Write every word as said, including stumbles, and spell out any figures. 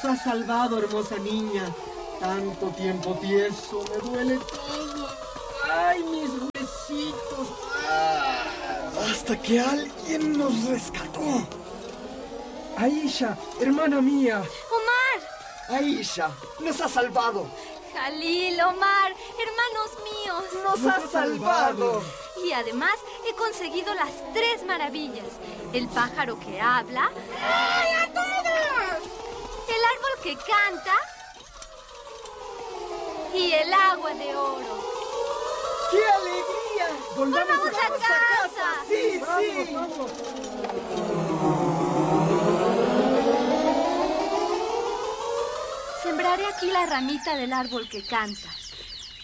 Nos has salvado, hermosa niña. Tanto tiempo tieso, me duele todo. ¡Ay, mis huesitos! ¡Ah! Hasta que alguien nos rescató. Aisha, hermana mía. ¡Omar! Aisha, nos ha salvado. Jalil, Omar, hermanos míos. Nos, nos ha salvado. Y además he conseguido las tres maravillas. El pájaro que habla. ¡Ay, a todos! El árbol que canta. Y el agua de oro. ¡Qué alegría! Volvamos, ¡Volvamos a, a, casa. a casa. Sí, vamos, sí. Vamos. Sembraré aquí la ramita del árbol que canta.